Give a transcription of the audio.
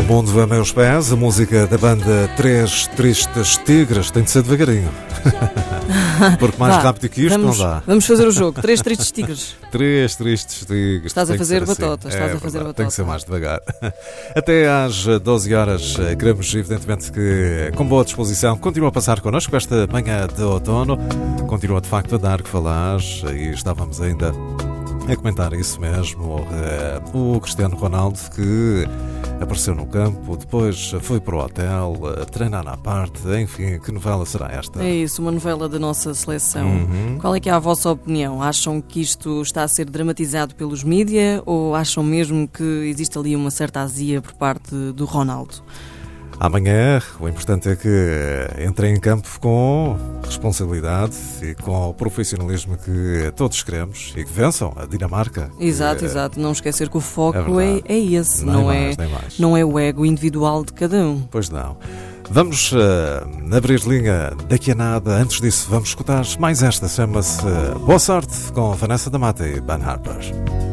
mundo a meus pés, a música da banda Três Tristes Tigres. Tem de ser devagarinho. Porque mais rápido que isto não dá. Vamos fazer o jogo. Três Tristes Tigres. Três Tristes Tigres. Estás a fazer batota. Assim. Estás a fazer batota. Tem que ser mais devagar. Até às 12 horas, queremos evidentemente que, com boa disposição, continua a passar connosco esta manhã de outono. Continua de facto a dar que falar e estávamos ainda a comentar isso mesmo. O Cristiano Ronaldo, que apareceu no campo, depois foi para o hotel, treinar à parte, enfim, que novela será esta? É isso, uma novela da nossa seleção. Qual é que é a vossa opinião? Acham que isto está a ser dramatizado pelos mídia ou acham mesmo que existe ali uma certa azia por parte do Ronaldo? Amanhã, o importante é que entrem em campo com responsabilidade e com o profissionalismo que todos queremos e que vençam a Dinamarca. Exato. Não esquecer que o foco é esse, mais. Não é o ego individual de cada um. Pois não. Vamos abrir linha daqui a nada. Antes disso, vamos escutar mais esta. Chama-se Boa Sorte com Vanessa da Mata e Ben Harper.